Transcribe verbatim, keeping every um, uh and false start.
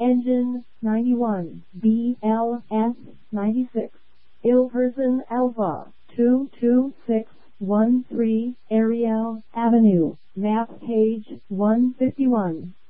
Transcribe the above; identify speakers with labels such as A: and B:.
A: Engine ninety-one, B L S ninety-six, Ilverson Alpha, two two six one three, Ariel Avenue, map page one fifty-one.